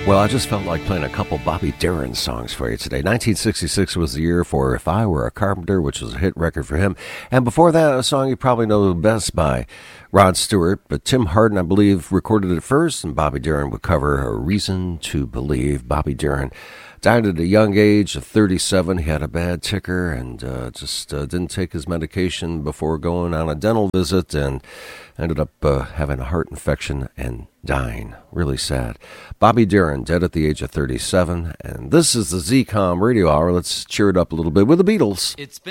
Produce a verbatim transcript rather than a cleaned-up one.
Well, I just felt like playing a couple Bobby Darin songs for you today. nineteen sixty-six was the year for If I Were a Carpenter, which was a hit record for him. And before that, a song you probably know best by Rod Stewart. But Tim Hardin, I believe, recorded it first, and Bobby Darin would cover A Reason to Believe. Bobby Darin died at a young age of thirty-seven. He had a bad ticker and uh, just uh, didn't take his medication before going on a dental visit and ended up uh, having a heart infection and dying. Really sad. Bobby Darin, dead at the age of thirty-seven. And this is the Z COM Radio Hour. Let's cheer it up a little bit with the Beatles. It's been